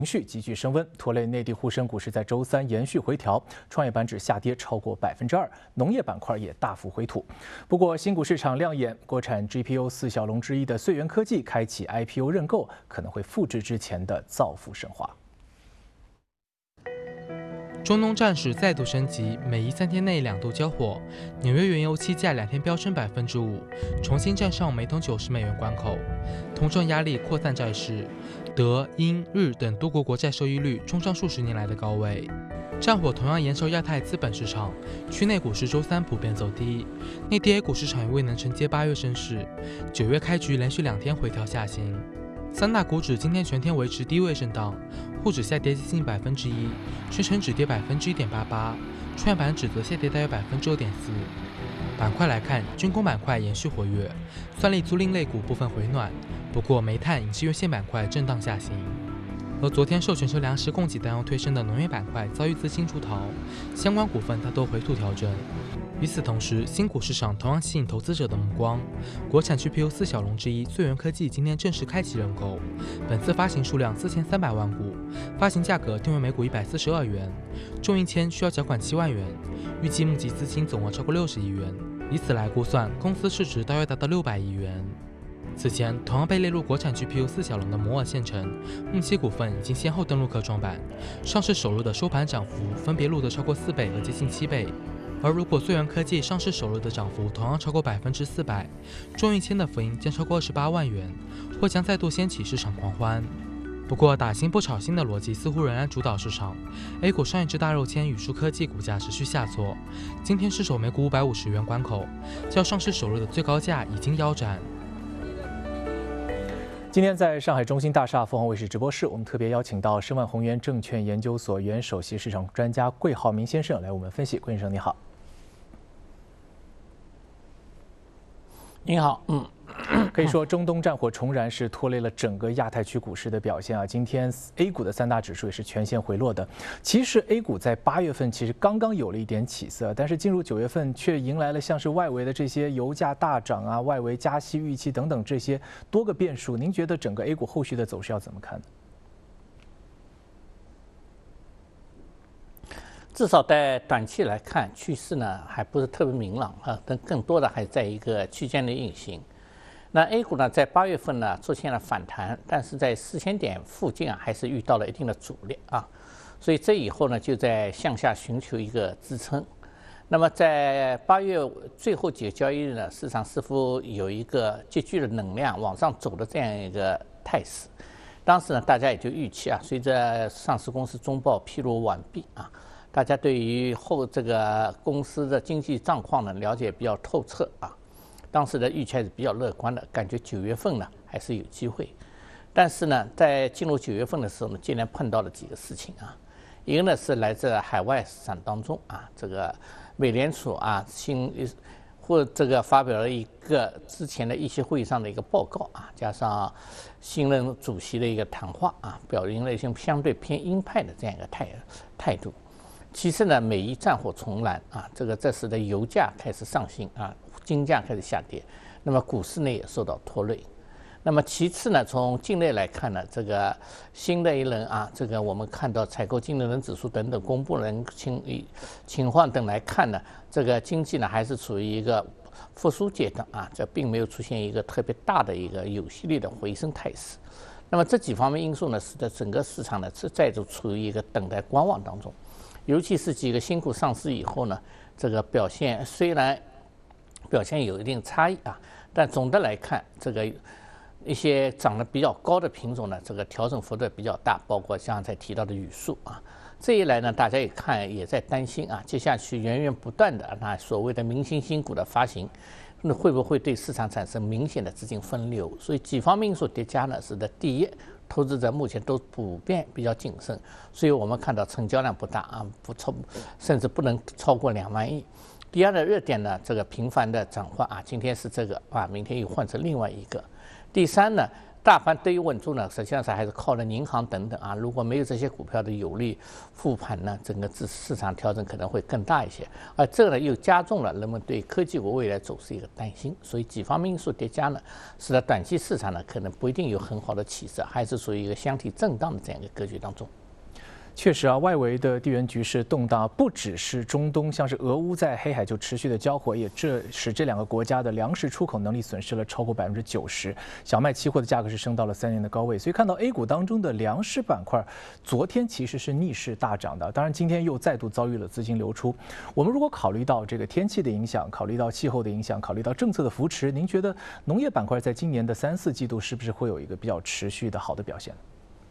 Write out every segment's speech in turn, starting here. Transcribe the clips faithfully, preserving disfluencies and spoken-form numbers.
情绪急剧升温，拖累内地沪深股市在周三延续回调，创业板指下跌超过百分之二，农业板块也大幅回吐。不过，新股市场亮眼，国产 G P U 四小龙之一的穗源科技开启 I P O 认购，可能会复制之前的造富神话。 中东战事再度升级，美伊三天内两度交火，纽约原油期价两天飙升百分之五，重新站上每桶九十美元关口。通胀压力扩散债市，德、英、日等多国国债收益率冲上数十年来的高位。战火同样延烧亚太资本市场，区内股市周三普遍走低，内地 A 股市场也未能承接八月升势，九月开局连续两天回调下行。三大股指今天全天维持低位震荡，沪指下跌接近百分之一，深成指跌百分之一点八八，创业板指则下跌大约百分之二点四。板块来看，军工板块延续活跃，算力租赁类股部分回暖，不过煤炭、影视院线板块震荡下行。而昨天受全球粮食供给担忧推升的农业板块遭遇资金出逃，相关股份大多回吐调整。与此同时，新股市场同样吸引投资者的目光。国产 G P U 四小龙之一穗源科技今天正式开启认购，本次发行数量四千三百万股，发行价格定为每股一百四十二元，中一签需要缴款七万元，预计募集资金总额超过六十亿元，以此来估算，公司市值大约达到六百亿元。此前，同样被列入国产 G P U 四小龙的摩尔线程、梦溪股份已经先后登陆科创板，上市首日的收盘涨幅分别录得超过四倍和接近七倍。而如果穗源科技上市首日的涨幅同样超过百分之四百，中一签的浮盈将超过二十八万元，或将再度掀起市场狂欢。不过，打新不炒新的逻辑似乎仍然主导市场。A 股上一只大肉签宇树科技股价持续下挫，今天失守每股五百五十元关口，较上市首日的最高价已经腰斩。 今天在上海中心大厦凤凰卫视直播室，我们特别邀请到申万宏源证券研究所原首席市场专家桂浩明先生来我们分析。桂先生你好。 您好，嗯， 可以说中东战火重燃是拖累了整个亚太区股市的表现啊。今天 A 股的三大指数也是全线回落的。其实 A 股在八月份其实刚刚有了一点起色，但是进入九月份却迎来了像是外围的这些油价大涨啊、外围加息预期等等这些多个变数。您觉得整个 A 股后续的走势要怎么看呢？ 至少在短期来看，趋势呢还不是特别明朗啊，但更多的还在一个区间的运行。那 A 股呢，在八月份呢出现了反弹，但是在四千点附近啊，还是遇到了一定的阻力啊，所以这以后呢，就在向下寻求一个支撑。那么在八月最后几个交易日呢，市场似乎有一个急剧的能量往上走的这样一个态势。当时呢，大家也就预期啊，随着上市公司中报披露完毕啊。大家对于后这个公司的经济状况呢了解比较透彻啊，当时的预期还是比较乐观的，感觉九月份呢还是有机会。但是呢，在进入九月份的时候呢，竟然碰到了几个事情啊。一个呢是来自海外市场当中啊，这个美联储啊新或这个发表了一个之前的议息会议上的一个报告啊，加上新任主席的一个谈话啊，表明了一些相对偏鹰派的这样一个态态度。其次呢，美伊战火重燃啊，这个这使得油价开始上行啊，金价开始下跌，那么股市呢也受到拖累。那么其次呢，从境内来看呢，这个新的一轮啊，这个我们看到采购经理人指数等等公布人情情况等来看呢，这个经济呢还是处于一个复苏阶段啊，这并没有出现一个特别大的一个有系列的回升态势。那么这几方面因素呢，使得整个市场呢是再度处于一个等待观望当中。尤其是几个新股上市以后呢，这个表现虽然表现有一定差异啊，但总的来看，这个一些涨得比较高的品种呢，这个调整幅度比较大，包括像刚才提到的语数啊。这一来呢，大家也看也在担心啊，接下去源源不断的那所谓的明星新股的发行，那会不会对市场产生明显的资金分流？所以几方面因素叠加呢，使得第一，投资者目前都普遍比较谨慎，所以我们看到成交量不大啊，不超，甚至不能超过两万亿。第二的热点呢，这个频繁的转换啊，今天是这个啊，明天又换成另外一个。第三呢， 大盘得以稳住呢，实际上是还是靠了银行等等啊。如果没有这些股票的有力复盘呢，整个市市场调整可能会更大一些。而这个呢，又加重了人们对科技股未来走势一个担心。所以几方面因素叠加呢，使得短期市场呢可能不一定有很好的起色，还是属于一个箱体震荡的这样一个格局当中。 确实啊，外围的地缘局势动荡，不只是中东，像是俄乌在黑海就持续的交火，也这使这两个国家的粮食出口能力损失了超过百分之九十。小麦期货的价格是升到了三年的高位，所以看到 A 股当中的粮食板块，昨天其实是逆势大涨的，当然今天又再度遭遇了资金流出。我们如果考虑到这个天气的影响，考虑到气候的影响，考虑到政策的扶持，您觉得农业板块在今年的三四季度是不是会有一个比较持续的好的表现？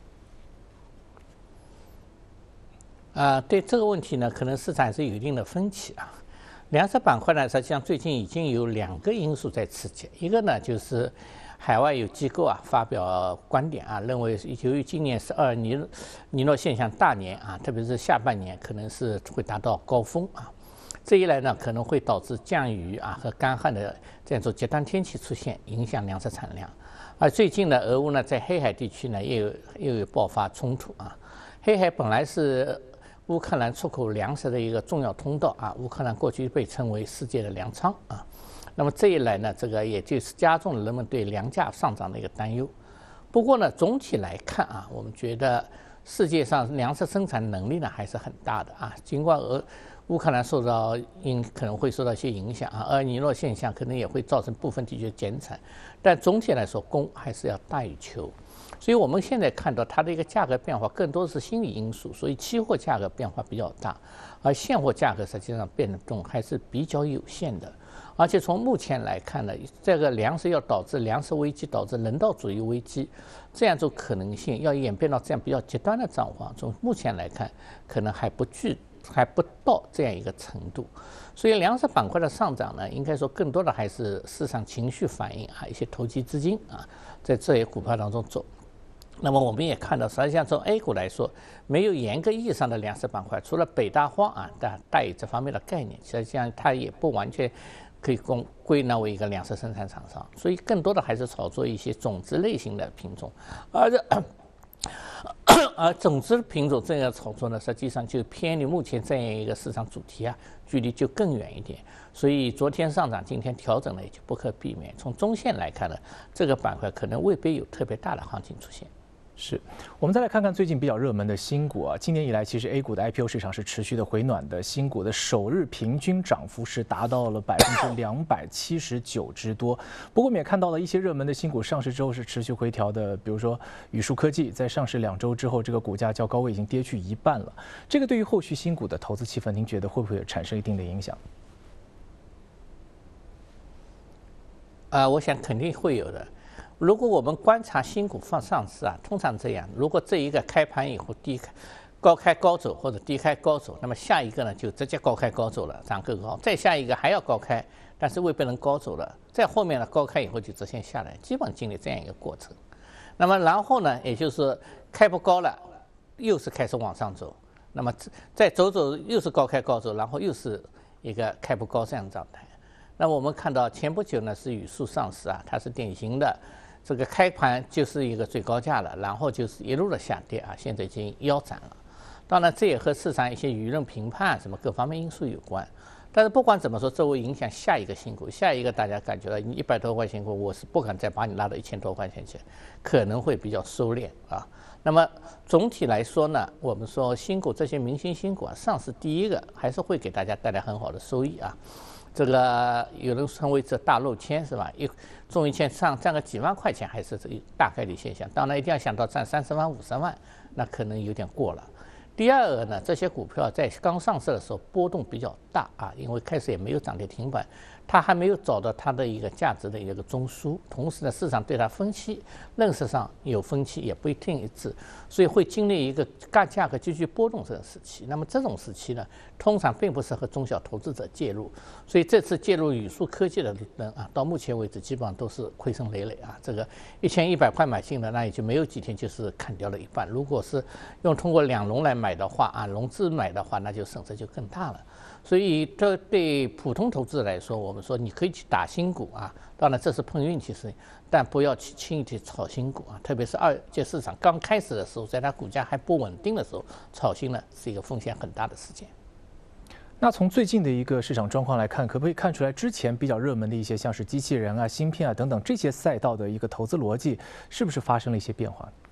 啊、呃，对这个问题呢，可能市场还是有一定的分歧啊。粮食板块呢，实际上最近已经有两个因素在刺激，一个呢就是海外有机构啊发表观点啊，认为由于今年是二尼尼诺现象大年啊，特别是下半年可能是会达到高峰啊，这一来呢可能会导致降雨啊和干旱的这样一种极端天气出现，影响粮食产量。而最近呢，俄乌呢在黑海地区呢又有又有爆发冲突啊，黑海本来是乌克兰出口粮食的一个重要通道啊，乌克兰过去被称为世界的粮仓啊。那么这一来呢，这个也就是加重了人们对粮价上涨的一个担忧。不过呢，总体来看啊，我们觉得世界上粮食生产能力呢还是很大的啊。尽管俄乌克兰受到因可能会受到一些影响啊，厄尔尼诺现象可能也会造成部分地区的减产，但总体来说供还是要大于求。所以我们现在看到它的一个价格变化更多是心理因素，所以期货价格变化比较大，而现货价格实际上变动还是比较有限的。而且从目前来看呢，这个粮食要导致粮食危机，导致人道主义危机，这样一种可能性要演变到这样比较极端的状况，从目前来看可能还不具还不到这样一个程度。所以粮食板块的上涨呢，应该说更多的还是市场情绪反应啊，一些投机资金啊在这些股票当中走。那么我们也看到，实际上从 A 股来说，没有严格意义上的粮食板块，除了北大荒啊带带有这方面的概念，实际上它也不完全可以归归纳为一个粮食生产厂商，所以更多的还是炒作一些种子类型的品种，而这而种子品种这样炒作呢，实际上就偏离目前这样一个市场主题啊，距离就更远一点。所以昨天上涨，今天调整呢也就不可避免。从中线来看呢，这个板块可能未必有特别大的行情出现。 是，我们再来看看最近比较热门的新股啊。今年以来，其实 A 股的 I P O 市场是持续的回暖的，新股的首日平均涨幅是达到了百分之两百七十九之多。不过我们也看到了一些热门的新股上市之后是持续回调的，比如说宇树科技，在上市两周之后，这个股价较高位已经跌去一半了。这个对于后续新股的投资气氛，您觉得会不会产生一定的影响？ 啊、呃，我想肯定会有的。如果我们观察新股放上市啊，通常这样，如果这一个开盘以后低开、高开高走或者低开高走，那么下一个呢就直接高开高走了，涨更高，再下一个还要高开，但是未必能高走了，再后面呢高开以后就直线下来，基本经历这样一个过程。那么然后呢，也就是开不高了，又是开始往上走，那么再走走又是高开高走，然后又是一个开不高这样的状态。那么我们看到前不久呢是宇树上市啊，它是典型的。这个开盘就是一个最高价了，然后就是一路的下跌啊，现在已经腰斩了。当然，这也和市场一些舆论评判什么各方面因素有关。但是不管怎么说，这会影响下一个新股，下一个大家感觉到你一百多块钱股，我是不敢再把你拉到一千多块钱去，可能会比较收敛啊。那么总体来说呢，我们说新股这些明星新股啊，上市第一个还是会给大家带来很好的收益啊。这个有人称为这大漏签是吧？一中一签上赚个几万块钱还是这大概率现象。当然一定要想到赚三十万、五十万，那可能有点过了。第二个呢，这些股票在刚上市的时候波动比较大啊，因为开始也没有涨跌停板，它还没有找到它的一个价值的一个中枢。同时呢，市场对它分析认识上有分歧，也不一定一致，所以会经历一个价价格继续波动这个时期。那么这种时期呢，通常并不适合中小投资者介入。所以这次介入宇树科技的人啊，到目前为止基本上都是亏损累累啊。这个一千一百块买进的，那也就没有几天就是砍掉了一半。如果是用通过两融来买的话啊，融资买的话，那就损失就更大了。所以这对普通投资者来说，我们们说，你可以去打新股啊，当然这是碰运气事情，但不要去轻易去炒新股啊，特别是二级市场刚开始的时候，在它股价还不稳定的时候，炒新呢是一个风险很大的事件。 那从最近的一个市场状况来看，可不可以看出来之前比较热门的一些像是机器人啊、芯片啊等等这些赛道的一个投资逻辑，是不是发生了一些变化？